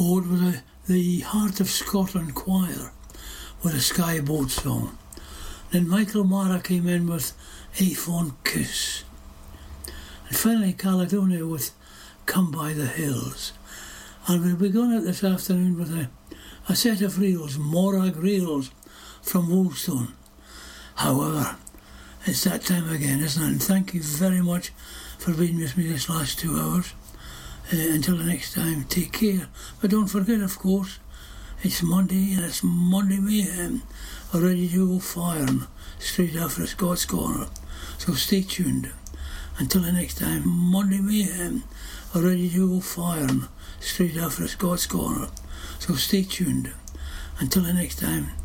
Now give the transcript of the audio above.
Oh, it was the Heart of Scotland Choir with a Sky Boat song. Then Michael Mara came in with A Fond Kiss. And finally Caledonia with Come By The Hills. And we'll be going out this afternoon with a set of reels, Morag reels from Woolstone. However, it's that time again, isn't it? And thank you very much for being with me this last 2 hours. Until the next time, take care. But don't forget, of course, it's Monday and it's Monday Mayhem, ready to go firing straight after Scott's Corner. So stay tuned. Until the next time, Monday Mayhem, ready to go firing straight after Scott's Corner. So stay tuned. Until the next time,